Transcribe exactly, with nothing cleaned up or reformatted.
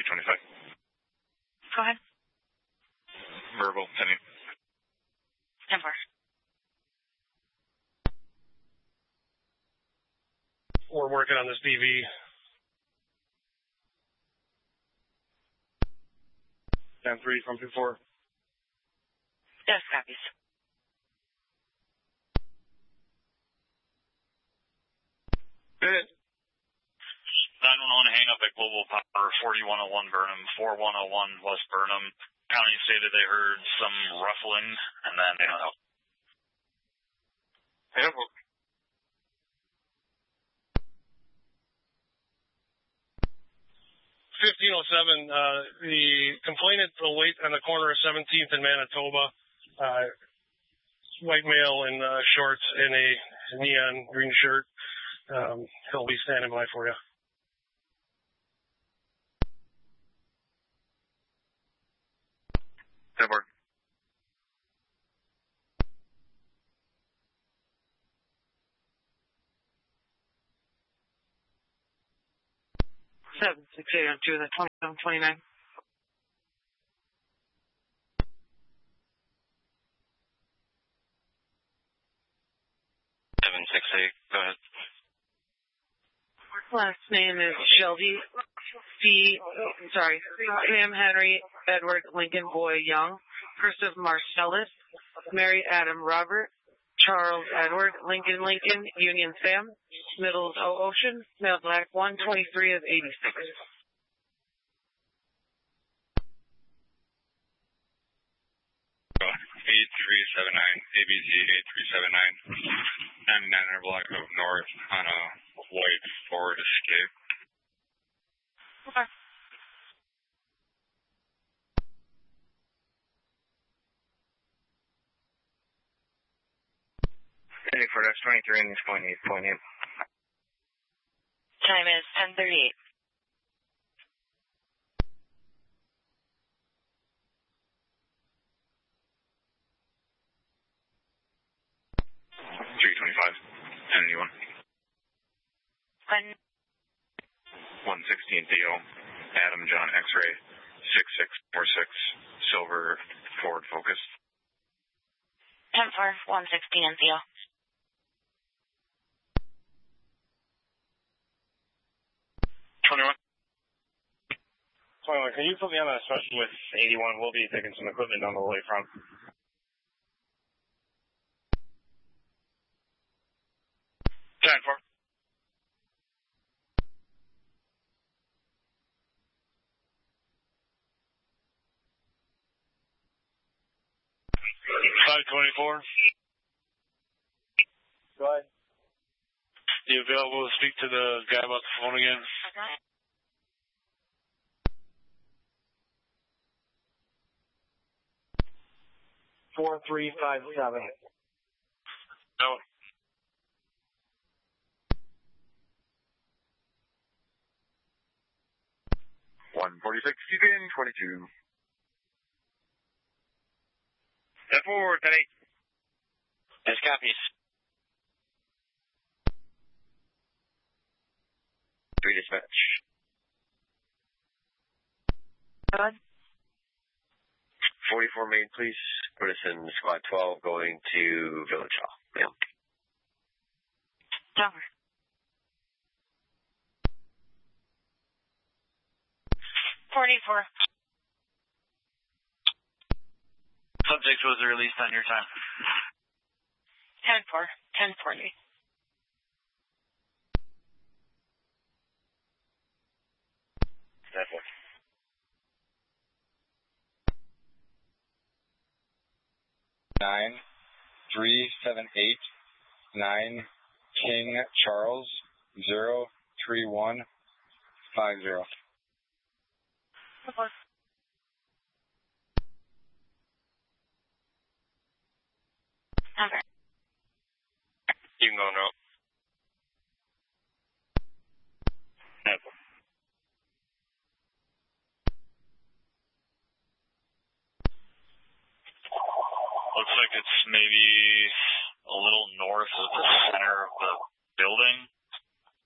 three twenty-five. Go ahead. Verbal, pending. ten four. We're working on this D V. ten three from two four. Yes, copies. Good. nine one one hang up at Global Power, forty-one oh one Burnham, forty-one oh one West Burnham. County stated they heard some ruffling, and then they hung up. Yep. fifteen oh seven, uh, the complainant will wait on the corner of seventeenth and Manitoba. Uh, white male in uh, shorts and a neon green shirt. Um, he'll be standing by for you. Edward. seven six eight on two, the twenty-seven twenty-nine. seven six eight, go ahead. Last name is Shelby C. I'm sorry, Sam Henry Edward Lincoln Boy Young, Cursive Marcellus, Mary Adam Robert, Charles Edward Lincoln Lincoln Union Sam, Middles O Ocean, male black, one twenty-three of eighty-six. eight three seven nine, A B C eight three seven nine, ninety-nine hundred block of north on a white Ford Escape. Okay. Heading for X twenty-three in this point eight point eight. Time is ten thirty-eight. three twenty-five, anyone. When? one sixteen Theo, Adam John X-Ray, six six four six, Silver Ford Focus. ten four, one sixteen Theo. twenty-one. twenty-one, can you put me on a special with eighty-one? We'll be taking some equipment down the way from. ten four. five twenty-four. Go ahead. You available to speak to the guy about the phone again? Okay. four three five seven. No. one forty-six, keep in, twenty-two. Step forward, ten eight. Yes, copies. Three dispatch. Good. forty-four main, please. Put us in squad twelve going to Village Hall. Yeah. Dover. forty-four. Subject was released on your time. ten four, ten forty. That's it. Nine, three, seven, eight, nine, King Charles, zero, three, one, five, zero. Okay. Okay. You can go now. Looks like it's maybe a little north of the center of the building.